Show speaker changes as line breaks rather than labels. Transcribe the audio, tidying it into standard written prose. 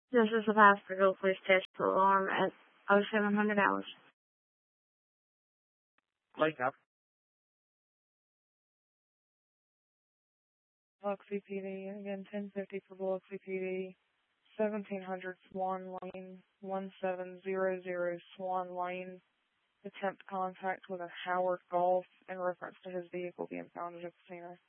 This is the Pastorville Police Station alarm at 0700 hours.
Wake up.
Biloxi PD, again, 1050 for Biloxi PD, 1700 Swan Lane, 1700 Swan Lane. Attempt contact with a Howard Golf in reference to his vehicle being found at a casino.